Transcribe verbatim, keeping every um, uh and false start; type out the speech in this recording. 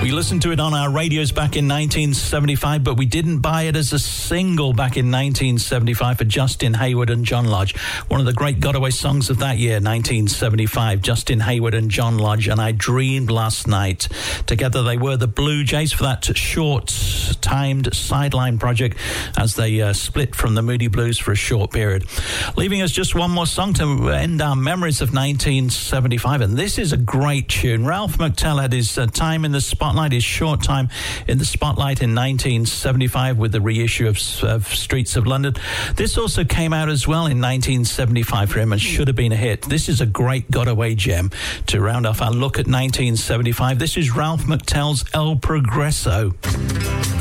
We listened to it on our radios back in nineteen seventy-five, but we didn't buy it as a single back in nineteen seventy-five for Justin Hayward and John Lodge. One of the great Got-Away songs of that year, nineteen seventy-five, Justin Hayward and John Lodge, and I Dreamed Last Night. Together they were the Blue Jays for that short-timed sideline project as they uh, split from the Moody Blues for a short period. Leaving us just one more song to end our memories of nineteen seventy-five, and this is a great tune. Ralph McTell had his uh, time in the spotlight, his short time in the spotlight in nineteen seventy-five with the reissue of, of Streets of London. This also came out as well in nineteen seventy-five for him and should have been a hit. This is a great Got-Away gem to round off our look at nineteen seventy-five. This is Ralph McTell's El Progreso.